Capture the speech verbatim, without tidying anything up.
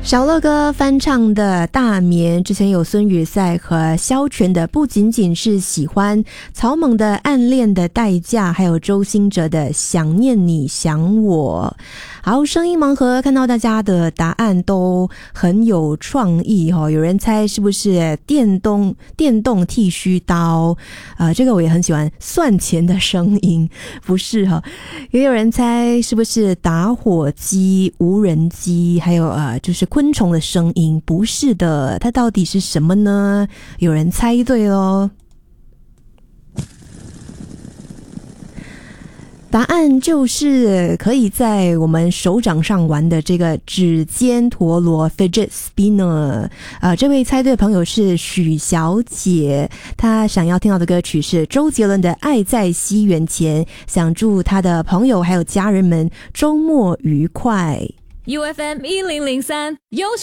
小乐哥翻唱的《大眠》，之前有孙雨赛和萧全的《不仅仅是喜欢》，草蜢的《暗恋的代价》，还有周兴哲的《想念你想我》。好，声音盲盒看到大家的答案都很有创意哦，有人猜是不是电动电动剃须刀，呃，这个我也很喜欢，算钱的声音，不是哈、哦。也有人猜是不是打火机、无人机，还有呃，就是昆虫的声音，不是的，它到底是什么呢？有人猜对咯。答案就是可以在我们手掌上玩的这个指尖陀螺 fidget spinner。呃，这位猜对的朋友是许小姐，她想要听到的歌曲是周杰伦的《爱在西元前》，想祝她的朋友还有家人们周末愉快。 U F M 一零零三优选